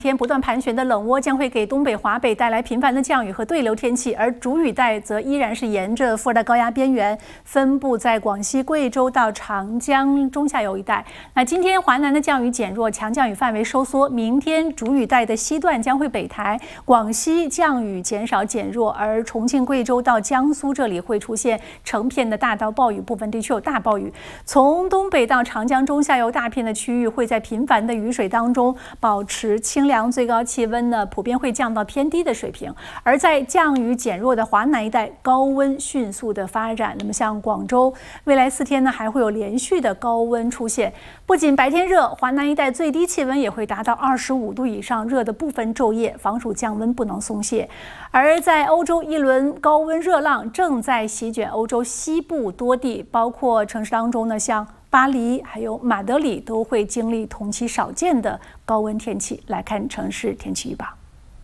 天不断盘旋的冷涡将会给东北、华北带来频繁的降雨和对流天气，而主雨带则依然是沿着副热带高压边缘分布在广西、贵州到长江中下游一带。那今天华南的降雨减弱，强降雨范围收缩。明天主雨带的西段将会北抬，广西降雨减少减弱，而重庆、贵州到江苏这里会出现成片的大到暴雨，部分地区有大暴雨。从东北到长江中下游大片的区域会在频繁的雨水当中保持清凉，最高气温呢普遍会降到偏低的水平。而在降雨减弱的华南一带，高温迅速的发展。那么像广州，未来4天呢还会有连续的高温出现。不仅白天热，华南一带最低气温也会达到25度以上，热的部分昼夜，防暑降温不能松懈。而在欧洲，一轮高温热浪正在席卷欧洲西部多地，包括城市当中呢，像巴黎还有马德里都会经历同期少见的高温天气。来看城市天气预报：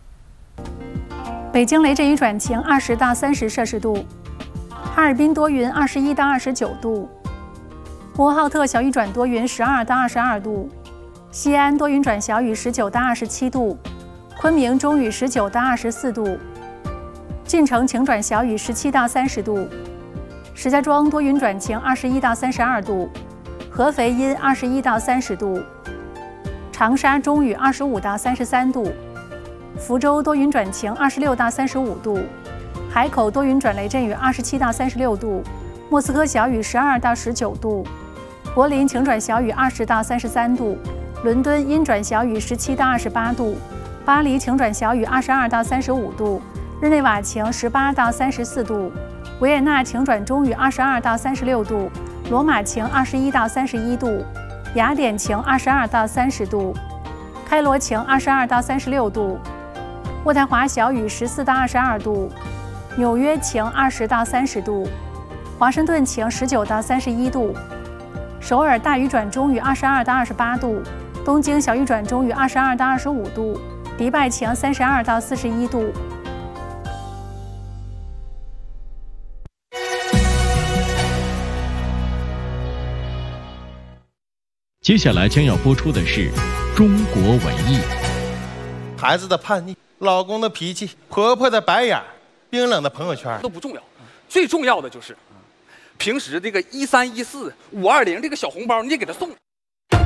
北京雷阵雨转晴，20到30摄氏度；哈尔滨多云，21到29度；呼和浩特小雨转多云，12到22度；西安多云转小雨，19到27度；昆明中雨，19到24度；晋城晴转小雨，17到30度；石家庄多云转晴，21到32度；合肥阴21到30度；长沙中雨25到33度；福州多云转晴26到35度；海口多云转雷阵雨27到36度；莫斯科小雨12到19度；柏林晴转小雨20到33度；伦敦阴转小雨17到28度；巴黎晴转小雨22到35度；日内瓦晴18到34度；维也纳晴转中雨22到36度；罗马晴21到31度；雅典晴22到30度；开罗晴22到36度；渥太华小雨14到22度；纽约晴20到30度；华盛顿晴19到31度；首尔大雨转中雨22到28度；东京小雨转中雨22到25度；迪拜晴32到41度。 接下来将要播出的是中国文艺。 孩子的叛逆，老公的脾气，婆婆的白眼，冰冷的朋友圈都不重要，最重要的就是平时这个1314、520这个小红包，你得给他送。